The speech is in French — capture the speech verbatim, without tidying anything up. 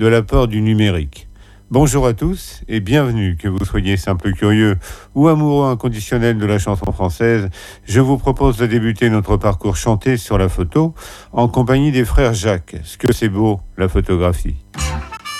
de l'apport du numérique. Bonjour à tous et bienvenue, que vous soyez simple curieux ou amoureux inconditionnel de la chanson française. Je vous propose de débuter notre parcours chanté sur la photo en compagnie des frères Jacques. Ce que c'est beau, la photographie.